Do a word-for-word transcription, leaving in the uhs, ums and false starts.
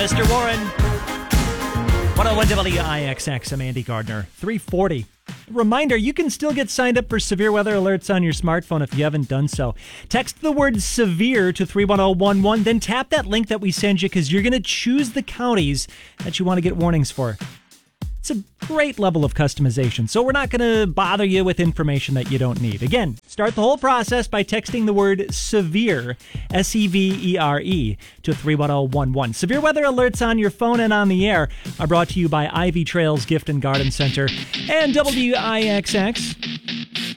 Mister Warren. one oh one W I X X, I'm Andy Gardner. three forty. Reminder, you can still get signed up for severe weather alerts on your smartphone if you haven't done so. Text the word severe to three one zero one one, then tap that link that we send you because you're going to choose the counties that you want to get warnings for. It's a great level of customization, so we're not going to bother you with information that you don't need. Again, start the whole process by texting the word SEVERE, S E V E R E, to three one zero one one. Severe weather alerts on your phone and on the air are brought to you by Ivy Trails Gift and Garden Center and W I X X.